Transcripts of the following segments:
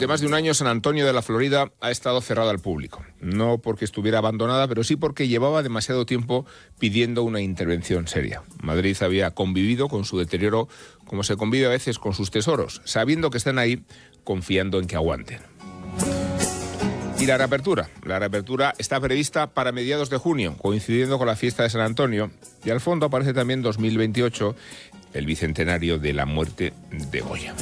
Durante más de un año, San Antonio de la Florida ha estado cerrada al público. No porque estuviera abandonada, pero sí porque llevaba demasiado tiempo pidiendo una intervención seria. Madrid había convivido con su deterioro como se convive a veces con sus tesoros, sabiendo que están ahí, confiando en que aguanten. Y la reapertura está prevista para mediados de junio, coincidiendo con la fiesta de San Antonio. Y al fondo aparece también 2028, el bicentenario de la muerte de Goya.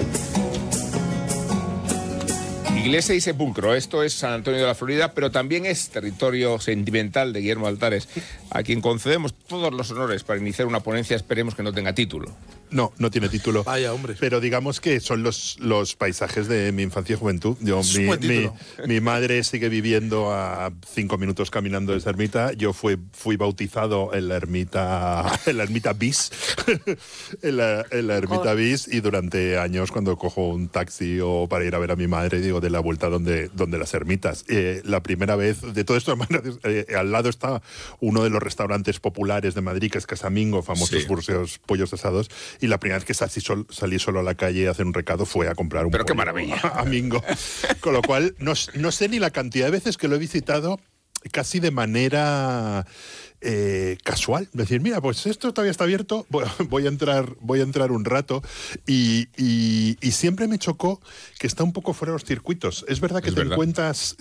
Iglesia y sepulcro, esto es San Antonio de la Florida, pero también es territorio sentimental de Guillermo Altares, a quien concedemos todos los honores para iniciar una ponencia, esperemos que no tenga título. No tiene título. Vaya, hombre. Pero digamos que son los paisajes de mi infancia y juventud. Mi madre sigue viviendo a 5 minutos caminando de esa ermita. Yo fui bautizado en la ermita bis. en la ermita bis, y durante años cuando cojo un taxi o para ir a ver a mi madre, digo, de la vuelta donde las ermitas. La primera vez, de todo esto, al lado está uno de los restaurantes populares de Madrid, que es Casamingo, famosos burseos, pollos asados. Y la primera vez que salí solo a la calle a hacer un recado fue a comprar un pollo. ¡Pero qué maravilla! A Mingo. Con lo cual, no sé ni la cantidad de veces que lo he visitado casi de manera casual. Decir, mira, pues esto todavía está abierto, voy a entrar un rato. Y siempre me chocó que está un poco fuera de los circuitos. Es verdad que te encuentras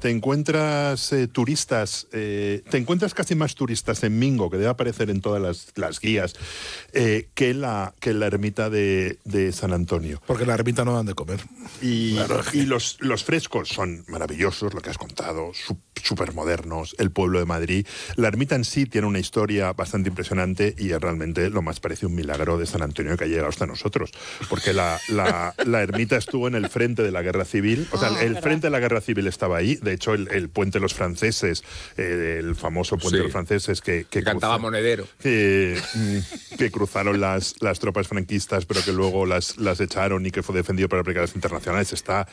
turistas, te encuentras casi más turistas en Mingo, que debe aparecer en todas las guías, que la ermita de San Antonio. Porque en la ermita no dan de comer. Y los frescos son maravillosos, lo que has contado, súper modernos, el pueblo de Madrid. La ermita en sí tiene una historia bastante impresionante y es realmente lo más parece un milagro de San Antonio que ha llegado hasta nosotros. Porque la ermita estuvo en el frente de la Guerra Civil, o sea, el frente de la Guerra Civil estaba ahí. De hecho, el puente de los franceses, el famoso puente de los franceses que cantaba Monedero. Que cruzaron las tropas franquistas, pero que luego las echaron y que fue defendido por las brigadas internacionales, está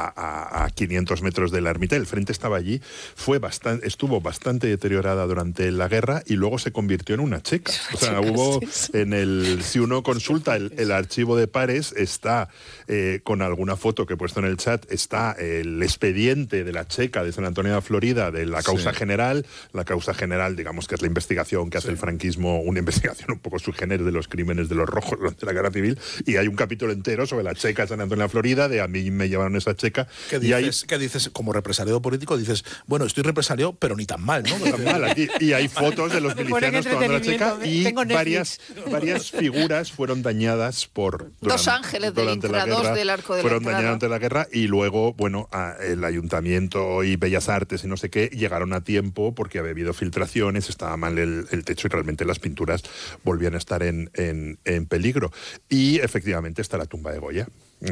a 500 metros de la ermita. El frente estaba allí, estuvo bastante deteriorada durante la guerra y luego se convirtió en una checa. O sea, hubo si uno consulta el archivo de Pares, está con alguna foto que he puesto en el chat, está el expediente de la checa de San Antonio de la Florida, de la causa general. La causa general, digamos que es la investigación que hace el franquismo, una investigación un poco subgénero de los crímenes de los rojos durante la Guerra Civil, y hay un capítulo entero sobre la checa de San Antonio de la Florida, de a mí me llevaron esa checa. ¿Qué dices como represaliado político? Dices, bueno, estoy represaliado, pero ni tan mal, ¿no? Tan mal aquí. Y hay fotos de los milicianos tomando la checa y varias figuras fueron dañadas por... Dos ángeles del Infradós del Arco de la Entrada. Fueron dañadas durante la guerra y luego, bueno, el Ayuntamiento y Bellas Artes y no sé qué llegaron a tiempo porque había habido filtraciones, estaba mal el techo y realmente las pinturas volvían a estar en peligro. Y efectivamente está la tumba de Goya.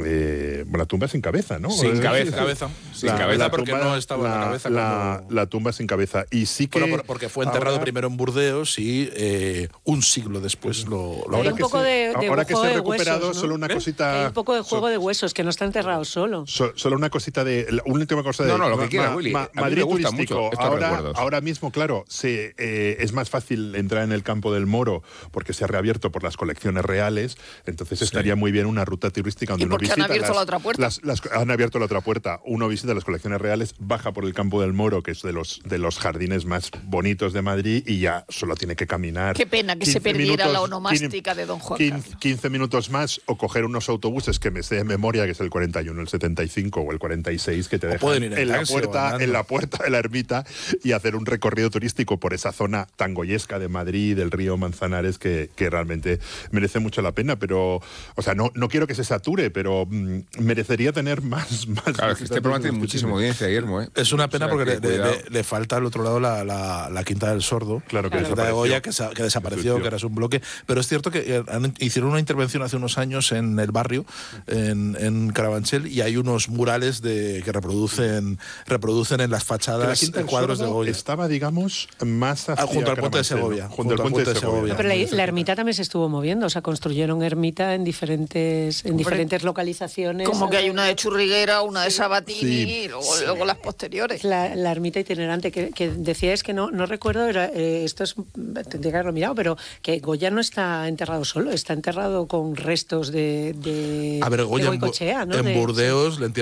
La tumba sin cabeza, ¿no? Sin cabeza. Sin cabeza porque no estaba la cabeza. La tumba sin cabeza. Y sí que... Bueno, porque fue enterrado primero en Burdeos y un siglo después ahora que se ha recuperado, huesos, ¿no? Solo una cosita... Hay un poco de juego de huesos, que no está enterrado solo. Solo una cosita una última cosa de... No, lo que quiera, Willy. Madrid turístico. Mucho ahora mismo, claro, es más fácil entrar en el Campo del Moro porque se ha reabierto por las colecciones reales, entonces estaría muy bien una ruta turística donde uno visita... han abierto la otra puerta. Han abierto la otra puerta. Uno visita las colecciones reales, baja por el Campo del Moro, que es de los jardines más bonitos de Madrid, y ya solo tiene que caminar. Qué pena que se perdiera la onomástica de Don Juan Carlos. 15 minutos más, o coger unos autobuses que me sé de memoria, que es el 41, el 75 o el 46, que te dejan en la puerta de la ermita y hacer un recorrido turístico por esa zona tan goyesca de Madrid, del río Manzanares, que realmente merece mucho la pena. Pero, o sea, no quiero que se sature, pero merecería tener más. Claro, es que este programa tiene muchísima audiencia, Guillermo. Es una pena porque le falta al otro lado la Quinta del Sordo. Claro, que la Quinta de Goya, que desapareció, que era un bloque. Pero es cierto que hicieron una intervención hace unos años en el barrio, en Carabanchel, y hay unos murales que reproducen en las fachadas cuadros de Goya. Estaba, digamos, más hacia junto al puente de Segovia. Junto al puente de Segovia. Pero la ermita también se estuvo moviendo, o sea, construyeron ermita en diferentes localizaciones. Como que hay una de Churriguera, una de Sabatini y luego las posteriores. La ermita itinerante que decíais que no recuerdo, esto es, tendría que haberlo mirado, pero que Goya no está enterrado solo, está enterrado con restos de a ver, Goya Goicoechea, ¿no? en Burdeos le